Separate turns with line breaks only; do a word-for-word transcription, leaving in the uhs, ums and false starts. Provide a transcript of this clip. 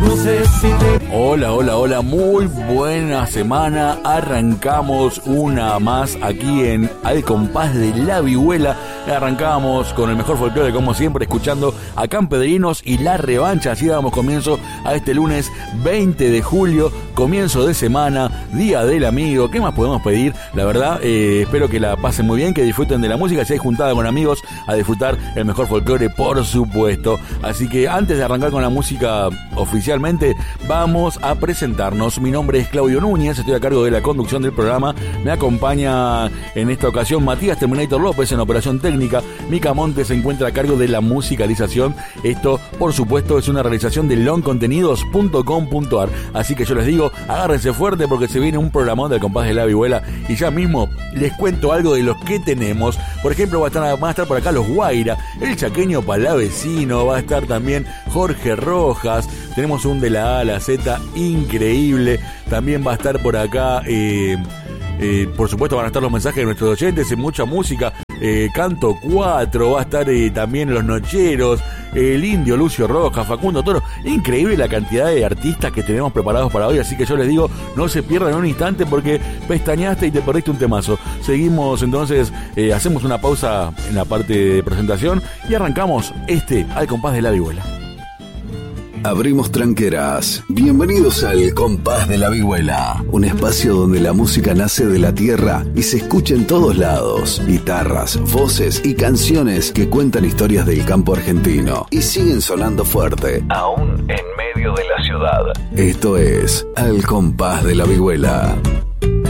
cruces y te...
Hola, hola, hola, muy buena semana. Arrancamos una más aquí en Al Compás de la Vihuela. Arrancamos con el mejor folclore, como siempre, escuchando a Campedrinos y La Revancha. Así damos comienzo a este lunes veinte de julio, comienzo de semana, Día del Amigo. ¿Qué más podemos pedir? La verdad, eh, espero que la pasen muy bien, que disfruten de la música, se hayan juntado con amigos a disfrutar el mejor folclore, por supuesto. Así que antes de arrancar con la música oficialmente, vamos a presentarnos. Mi nombre es Claudio Núñez, estoy a cargo de la conducción del programa. Me acompaña en esta ocasión Matías Terminator López en operación técnica. Mica Montes se encuentra a cargo de la musicalización. Esto, por supuesto, es una realización de long contenidos punto com punto a r. Así que yo les digo, agárrense fuerte porque se viene un programón del Compás de la Vihuela y ya mismo les cuento algo de los que tenemos. Por ejemplo, va a estar, van a estar por acá los Guaira, el chaqueño Palavecino, va a estar también Jorge Rojas, tenemos un de la A a la Z increíble, también va a estar por acá, eh, eh, por supuesto van a estar los mensajes de nuestros oyentes, en mucha música, eh, Canto cuatro, va a estar eh, también Los Nocheros, el Indio Lucio Rojas, Facundo Toro, increíble la cantidad de artistas que tenemos preparados para hoy, así que yo les digo, no se pierdan un instante porque pestañaste y te perdiste un temazo. Seguimos entonces, eh, hacemos una pausa en la parte de presentación y arrancamos este Al Compás de la Vihuela.
Abrimos tranqueras. Bienvenidos al Compás de la Vihuela, un espacio donde la música nace de la tierra y se escucha en todos lados. Guitarras, voces y canciones que cuentan historias del campo argentino y siguen sonando fuerte, aún en medio de la ciudad. Esto es Al Compás de la Vihuela.